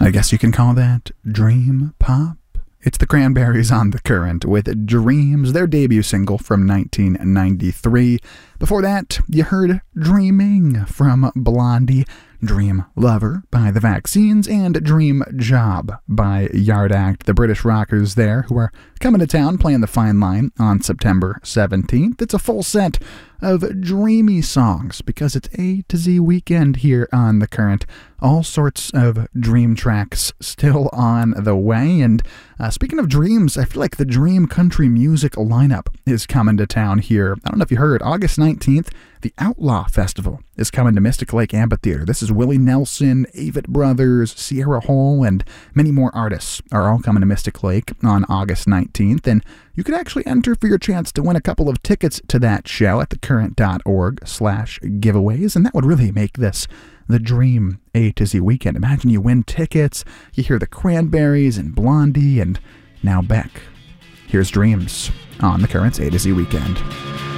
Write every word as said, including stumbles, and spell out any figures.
I guess you can call that dream pop. It's the Cranberries on The Current with Dreams, their debut single from nineteen ninety-three. Before that, you heard Dreaming from Blondie, Dream Lover by The Vaccines, and Dream Job by Yard Act, the British rockers there who are coming to town playing the Fine Line on September seventeenth. It's a full set of dreamy songs because it's A to Z weekend here on The Current. All sorts of dream tracks still on the way. And uh, speaking of dreams, I feel like the Dream Country Music lineup is coming to town here. I don't know if you heard, August nineteenth, the Outlaw Festival is coming to Mystic Lake Amphitheater. This is Willie Nelson, Avett Brothers, Sierra Hole, and many more artists are all coming to Mystic Lake on August nineteenth. And you could actually enter for your chance to win a couple of tickets to that show at thecurrent.org slash giveaways. And that would really make this the dream A to Z weekend. Imagine you win tickets, you hear the Cranberries and Blondie, and now Beck. Here's Dreams on The Current's A to Z weekend.